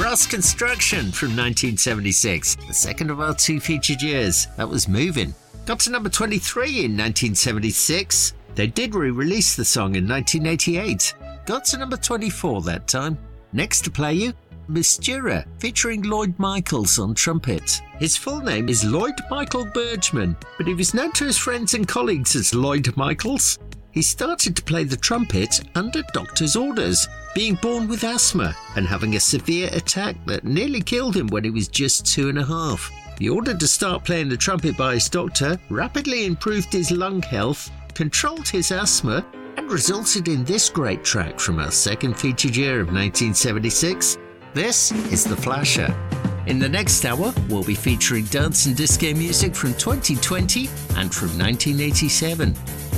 Ross Construction from 1976, the second of our two featured years. That was Moving. Got to number 23 in 1976. They did re-release the song in 1988. Got to number 24 that time. Next to play you, Mistura, featuring Lloyd Michaels on trumpet. His full name is Lloyd Michael Bergman, but he was known to his friends and colleagues as Lloyd Michaels. He started to play the trumpet under doctor's orders, being born with asthma and having a severe attack that nearly killed him when he was just 2.5. The order to start playing the trumpet by his doctor rapidly improved his lung health, controlled his asthma, and resulted in this great track from our second featured year of 1976. This is The Flasher. In the next hour, we'll be featuring dance and disco music from 2020 and from 1987.